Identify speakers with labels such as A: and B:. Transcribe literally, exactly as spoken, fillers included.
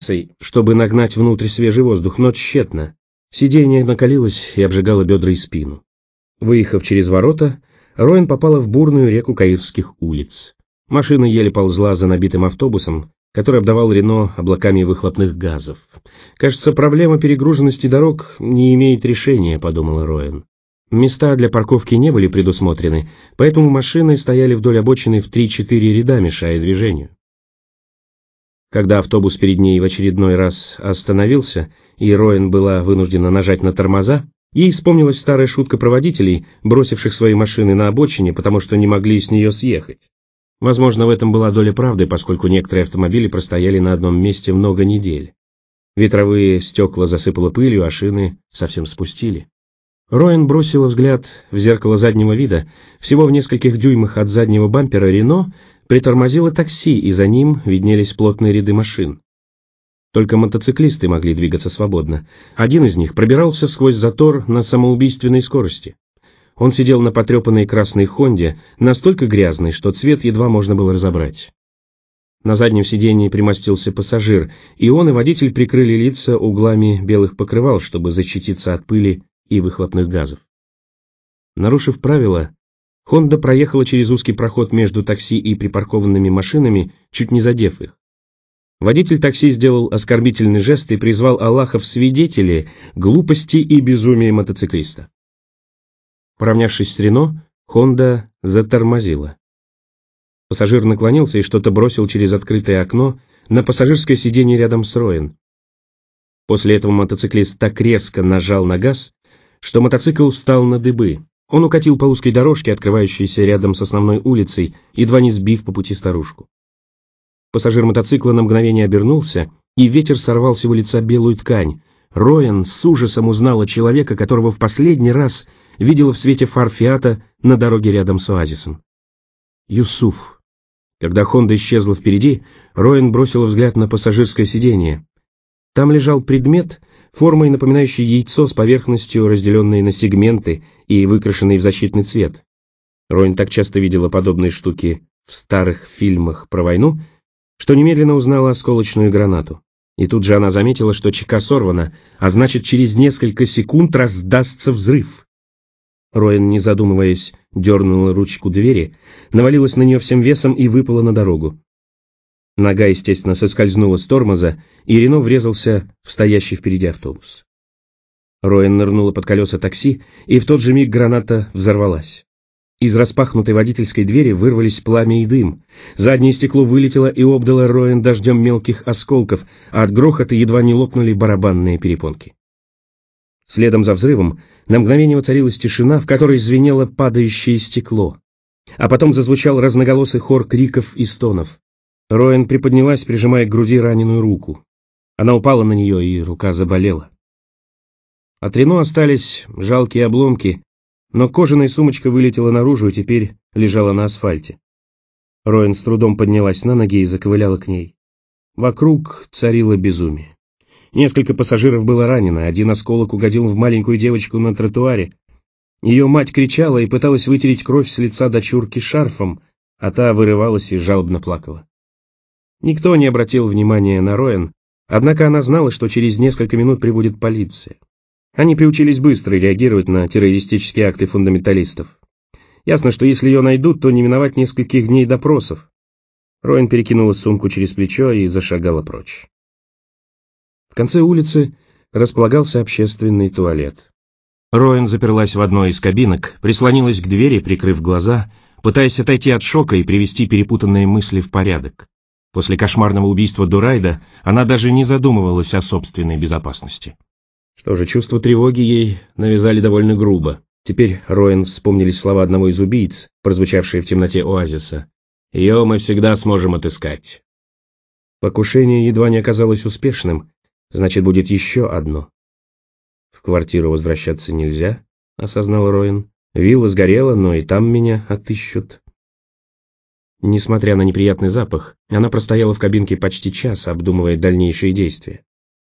A: чтобы нагнать внутрь свежий воздух, но тщетно. Сиденье накалилось и обжигало бедра и спину. Выехав через ворота, Роэн попала в бурную реку каирских улиц. Машина еле ползла за набитым автобусом, который обдавал Рено облаками выхлопных газов. «Кажется, проблема перегруженности дорог не имеет решения», — подумала Роэн. Места для парковки не были предусмотрены, поэтому машины стояли вдоль обочины в три-четыре ряда, мешая движению. Когда автобус перед ней в очередной раз остановился, и Роэн была вынуждена нажать на тормоза, ей вспомнилась старая шутка про водителей, бросивших свои машины на обочине, потому что не могли с нее съехать. Возможно, в этом была доля правды, поскольку некоторые автомобили простояли на одном месте много недель. Ветровые стекла засыпало пылью, а шины совсем спустили. Роэн бросила взгляд в зеркало заднего вида. Всего в нескольких дюймах от заднего бампера Рено притормозило такси, и за ним виднелись плотные ряды машин. Только мотоциклисты могли двигаться свободно. Один из них пробирался сквозь затор на самоубийственной скорости. Он сидел на потрепанной красной Хонде, настолько грязной, что цвет едва можно было разобрать. На заднем сидении примостился пассажир, и он и водитель прикрыли лица углами белых покрывал, чтобы защититься от пыли и выхлопных газов. Нарушив правила, Хонда проехала через узкий проход между такси и припаркованными машинами, чуть не задев их. Водитель такси сделал оскорбительный жест и призвал Аллаха в свидетели глупости и безумия мотоциклиста. Поравнявшись с Рено, Хонда затормозила. Пассажир наклонился и что-то бросил через открытое окно на пассажирское сиденье рядом с Роэн. После этого мотоциклист так резко нажал на газ, что мотоцикл встал на дыбы. Он укатил по узкой дорожке, открывающейся рядом с основной улицей, едва не сбив по пути старушку. Пассажир мотоцикла на мгновение обернулся, и ветер сорвал с его лица белую ткань. Роэн с ужасом узнала человека, которого в последний раз видела в свете фар Фиата на дороге рядом с оазисом. Юсуф. Когда Хонда исчезла впереди, Роэн бросила взгляд на пассажирское сиденье. Там лежал предмет, формой напоминающий яйцо с поверхностью, разделенной на сегменты и выкрашенной в защитный цвет. Роэн так часто видела подобные штуки в старых фильмах про войну, что немедленно узнала осколочную гранату. И тут же она заметила, что чека сорвана, а значит, через несколько секунд раздастся взрыв. Роэн, не задумываясь, дернула ручку двери, навалилась на нее всем весом и выпала на дорогу. Нога, естественно, соскользнула с тормоза, и Рено врезался в стоящий впереди автобус. Роэн нырнула под колеса такси, и в тот же миг граната взорвалась. Из распахнутой водительской двери вырвались пламя и дым. Заднее стекло вылетело и обдало Роэн дождем мелких осколков, а от грохота едва не лопнули барабанные перепонки. Следом за взрывом на мгновение воцарилась тишина, в которой звенело падающее стекло. А потом зазвучал разноголосый хор криков и стонов. Роэн приподнялась, прижимая к груди раненую руку. Она упала на нее, и рука заболела. От Рено остались жалкие обломки, но кожаная сумочка вылетела наружу и теперь лежала на асфальте. Роэн с трудом поднялась на ноги и заковыляла к ней. Вокруг царило безумие. Несколько пассажиров было ранено, один осколок угодил в маленькую девочку на тротуаре. Ее мать кричала и пыталась вытереть кровь с лица дочурки шарфом, а та вырывалась и жалобно плакала. Никто не обратил внимания на Роэн, однако она знала, что через несколько минут прибудет полиция. Они приучились быстро реагировать на террористические акты фундаменталистов. Ясно, что если ее найдут, то не миновать нескольких дней допросов. Роэн перекинула сумку через плечо и зашагала прочь. В конце улицы располагался общественный туалет. Роэн заперлась в одной из кабинок, прислонилась к двери, прикрыв глаза, пытаясь отойти от шока и привести перепутанные мысли в порядок. После кошмарного убийства Дурайда она даже не задумывалась о собственной безопасности. Что же, чувство тревоги ей навязали довольно грубо. Теперь Роэн вспомнились слова одного из убийц, прозвучавшие в темноте оазиса. «Ее мы всегда сможем отыскать». Покушение едва не оказалось успешным, значит, будет еще одно. В квартиру возвращаться нельзя, осознал Роэн. Вилла сгорела, но и там меня отыщут. Несмотря на неприятный запах, она простояла в кабинке почти час, обдумывая дальнейшие действия.